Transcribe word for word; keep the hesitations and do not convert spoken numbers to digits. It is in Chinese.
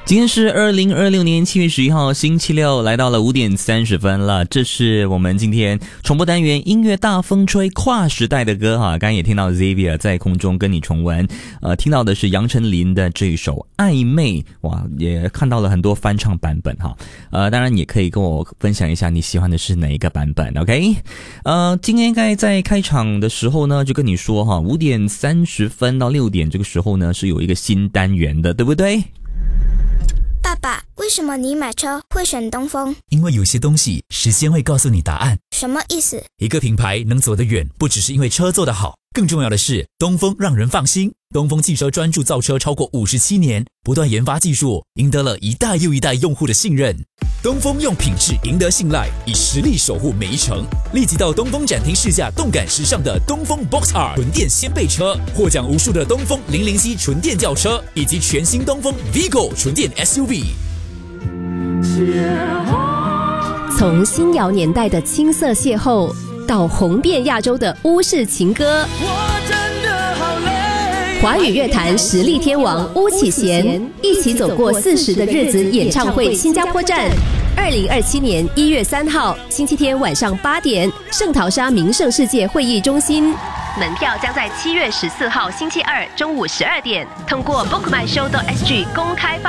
今天是二零二六年七月十一号星期六，来到了五点三十分了。这是我们今天重播单元音乐大风吹跨时代的歌哈。刚刚也听到 Xavier 在空中跟你重温，呃，听到的是杨丞琳的这一首暧昧，哇，也看到了很多翻唱版本哈。呃，当然也可以跟我分享一下你喜欢的是哪一个版本 ，OK？ 呃，今天应该在开场的时候呢，就跟你说哈，五点三十分到六点这个时候呢是有一个新单元的，对不对？ 爸爸，为什么你买车会选东风？ 因为有些东西时间会告诉你答案。 什么意思？ 一个品牌能走得远，不只是因为车做得好，更重要的是东风让人放心。东风汽车专注造车超过五十七年，不断研发技术，赢得了一代又一代用户的信任。东风用品质赢得信赖，以实力守护每一程。立即到东风展厅试驾动感时尚的东风 Box R 纯电掀背车，获奖无数的东风零零七纯电轿车，以及全新东风 Vigo 纯电 S U V。 从新谣年代的青涩邂逅，到红遍亚洲的乌式情歌，华语乐坛实力天王巫启贤一起走过四十的日子演唱会新加坡站，二零二七年一月三号星期天晚上八点，圣淘沙名胜世界会议中心。门票将在七月十四号星期二中午十二点通过 book my show dot s g 公开发